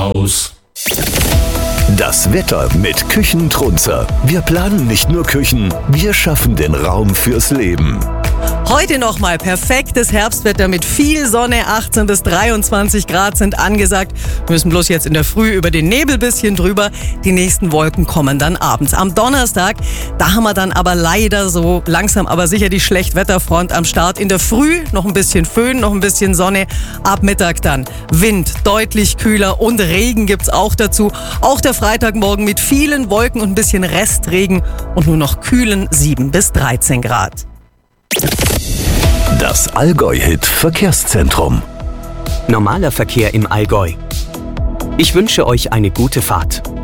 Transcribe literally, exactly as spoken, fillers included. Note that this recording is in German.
aus. Das Wetter mit Küchentrunzer. Wir planen nicht nur Küchen, wir schaffen den Raum fürs Leben. Heute nochmal perfektes Herbstwetter mit viel Sonne, achtzehn bis dreiundzwanzig Grad sind angesagt. Wir müssen bloß jetzt in der Früh über den Nebel bisschen drüber. Die nächsten Wolken kommen dann abends. Am Donnerstag, da haben wir dann aber leider so langsam aber sicher die Schlechtwetterfront am Start. In der Früh noch ein bisschen Föhn, noch ein bisschen Sonne. Ab Mittag dann Wind, deutlich kühler und Regen gibt's auch dazu. Auch der Freitagmorgen mit vielen Wolken und ein bisschen Restregen und nur noch kühlen sieben bis dreizehn Grad. Das Allgäu-Hit Verkehrszentrum. Normaler Verkehr im Allgäu. Ich wünsche euch eine gute Fahrt.